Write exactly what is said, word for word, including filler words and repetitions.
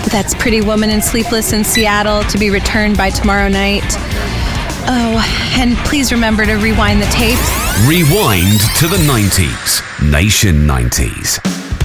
That's Pretty Woman and Sleepless in Seattle, to be returned by tomorrow night. Oh, and please remember to rewind the tape. Rewind to the nineties. Nation nineties.